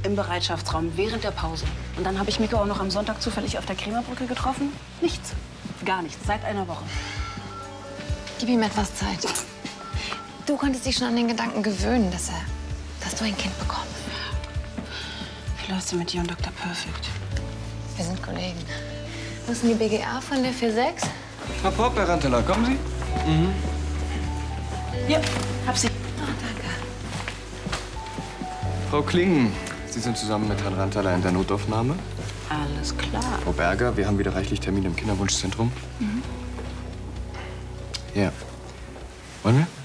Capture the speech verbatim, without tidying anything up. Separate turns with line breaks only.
im Bereitschaftsraum während der Pause. Und dann habe ich Miko auch noch am Sonntag zufällig auf der Krämerbrücke getroffen. Nichts. Gar nichts. Seit einer Woche.
Gib ihm etwas Zeit. Du konntest dich schon an den Gedanken gewöhnen, dass er, dass du ein Kind bekommst.
Wie läuft's denn mit dir und Doktor Perfect?
Wir sind Kollegen. Wo ist denn die B G A von der vier sechs?
Frau Popp, Herr Ranteler, kommen Sie? Mhm.
Ja, hab sie.
Oh, danke.
Frau Klingen, Sie sind zusammen mit Herrn Ranteler in der Notaufnahme.
Alles klar.
Frau Berger, wir haben wieder reichlich Termine im Kinderwunschzentrum.
Mhm.
Ja. Wollen wir?